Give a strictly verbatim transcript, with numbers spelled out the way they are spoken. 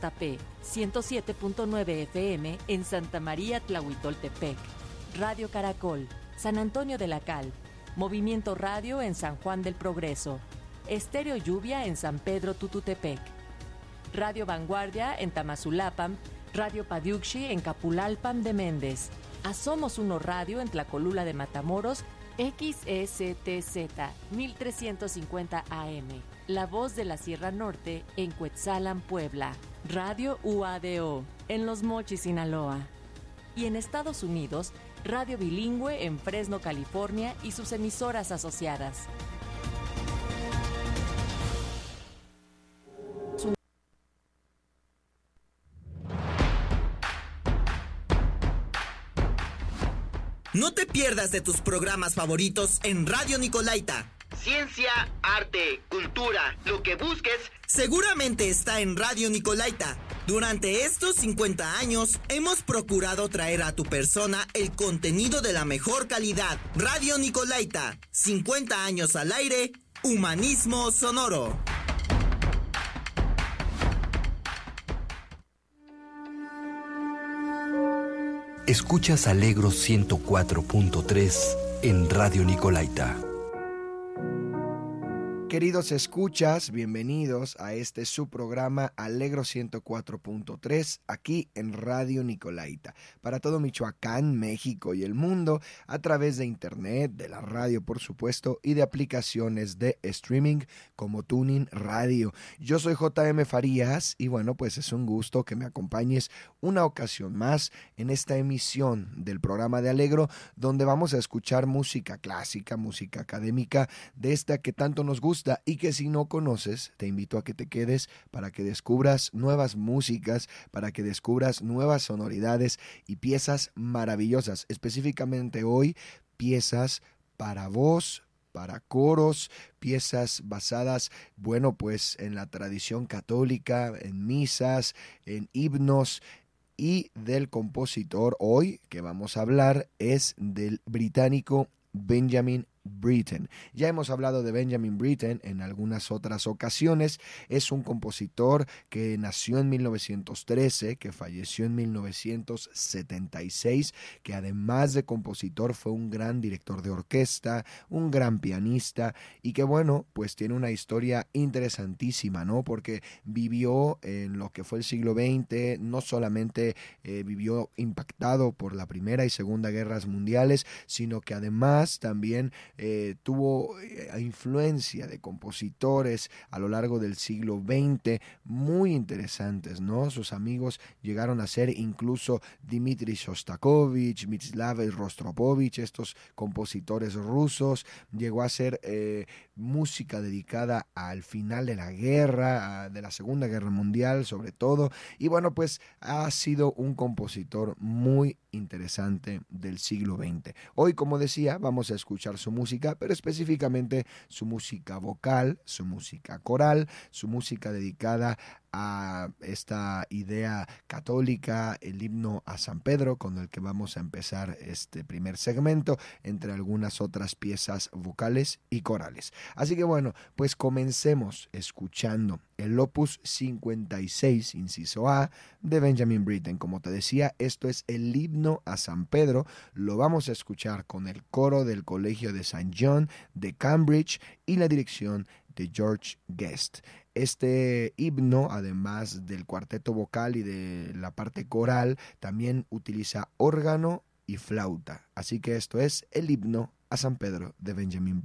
Tapé, ciento siete punto nueve F M en Santa María Tlahuitoltepec. Radio Caracol, San Antonio de la Cal. Movimiento Radio en San Juan del Progreso. Estéreo Lluvia en San Pedro Tututepec. Radio Vanguardia en Tamazulapan. Radio Padiuxi en Capulalpan de Méndez. Asomos Uno Radio en Tlacolula de Matamoros. X S T Z mil trescientos cincuenta A M. La Voz de la Sierra Norte en Cuetzalan, Puebla. Radio U A D O en Los Mochis, Sinaloa. Y en Estados Unidos, Radio Bilingüe en Fresno, California y sus emisoras asociadas. No te pierdas de tus programas favoritos en Radio Nicolaita. Ciencia, arte, cultura, lo que busques, seguramente está en Radio Nicolaita. Durante estos cincuenta años, hemos procurado traer a tu persona el contenido de la mejor calidad. Radio Nicolaita, cincuenta años al aire, humanismo sonoro. Escuchas Alegro ciento cuatro punto tres en Radio Nicolaita. Queridos escuchas, bienvenidos a este su programa Alegro ciento cuatro punto tres aquí en Radio Nicolaita. Para todo Michoacán, México y el mundo, a través de internet, de la radio por supuesto, y de aplicaciones de streaming como Tuning Radio. Yo soy J M Farías y bueno, pues es un gusto que me acompañes una ocasión más en esta emisión del programa de Alegro, donde vamos a escuchar música clásica, música académica, de esta que tanto nos gusta y que si no conoces, te invito a que te quedes para que descubras nuevas músicas, para que descubras nuevas sonoridades y piezas maravillosas, específicamente hoy piezas para voz, para coros, piezas basadas, bueno, pues en la tradición católica, en misas, en himnos. Y del compositor hoy que vamos a hablar es del británico Benjamin Britten. Ya hemos hablado de Benjamin Britten en algunas otras ocasiones. Es un compositor que nació en mil novecientos trece, que falleció en mil novecientos setenta y seis, que además de compositor fue un gran director de orquesta, un gran pianista y que bueno, pues tiene una historia interesantísima, ¿no? Porque vivió en lo que fue el siglo veinte, no solamente eh, vivió impactado por la Primera y Segunda Guerras Mundiales, sino que además también Eh, tuvo eh, influencia de compositores a lo largo del siglo veinte muy interesantes, ¿no? Sus amigos llegaron a ser incluso Dmitri Shostakovich, Mstislav Rostropovich, estos compositores rusos. Llegó a ser eh, música dedicada al final de la guerra, a, de la Segunda Guerra Mundial sobre todo, y bueno, pues ha sido un compositor muy interesante del siglo veinte. Hoy, como decía, vamos a escuchar su música, pero específicamente su música vocal, su música coral, su música dedicada a esta idea católica, el himno a San Pedro, con el que vamos a empezar este primer segmento, entre algunas otras piezas vocales y corales. Así que bueno, pues comencemos escuchando el opus cincuenta y seis, inciso A, de Benjamin Britten. Como te decía, esto es el himno a San Pedro. Lo vamos a escuchar con el coro del Colegio de Saint John de Cambridge y la dirección de George Guest. Este himno, además del cuarteto vocal y de la parte coral, también utiliza órgano y flauta. Así que esto es el himno a San Pedro de Benjamin Britten.